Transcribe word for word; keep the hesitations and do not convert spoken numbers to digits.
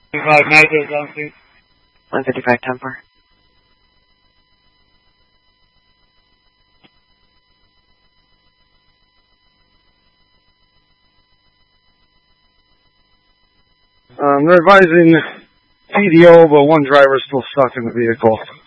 fifty-five Magda is on scene. one fifty-five ten four. Um, they're advising P D O, but one driver is still stuck in the vehicle.